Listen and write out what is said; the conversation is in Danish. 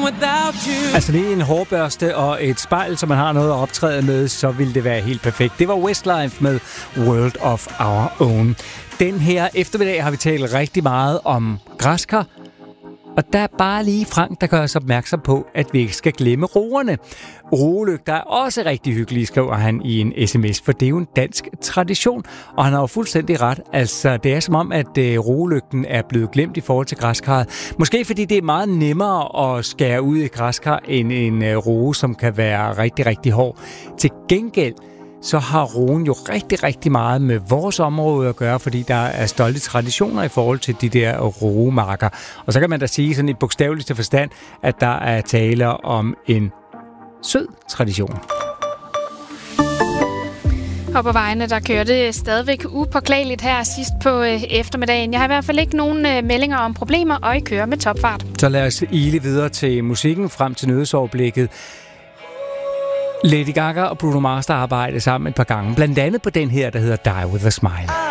Altså lige en hårbørste og et spejl, så man har noget at optræde med, så ville det være helt perfekt. Det var Westlife med World of Our Own. Den her eftermiddag har vi talt rigtig meget om græskar, og der er bare lige Frank, der gør os opmærksom på, at vi ikke skal glemme roerne. Roelygter er også rigtig hyggelige, skriver han i en sms, for det er jo en dansk tradition, og han har jo fuldstændig ret. Altså, det er som om, at roelygten er blevet glemt i forhold til græskarret. Måske fordi det er meget nemmere at skære ud i græskar end en roe, som kan være rigtig, rigtig hård. Til gengæld så har roen jo rigtig, rigtig meget med vores område at gøre, fordi der er stolte traditioner i forhold til de der roemarker. Og så kan man da sige sådan i bogstaveligste forstand, at der er tale om en sød tradition. Og på vejene, der kører det stadigvæk upåklageligt her sidst på eftermiddagen. Jeg har i hvert fald ikke nogen meldinger om problemer, og I kører med topfart. Så lad os ile videre til musikken frem til nyhedsoverblikket. Lady Gaga og Bruno Mars arbejder sammen et par gange, blandt andet på den her, der hedder Die With A Smile.